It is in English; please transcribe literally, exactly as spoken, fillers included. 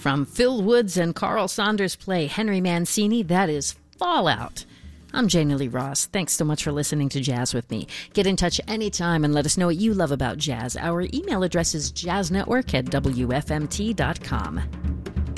From Phil Woods and Carl Saunders' play Henry Mancini, that is Fallout. I'm Janie Lee Ross. Thanks so much for listening to Jazz with me. Get in touch anytime and let us know what you love about jazz. Our email address is jazznetwork at w f m t dot com.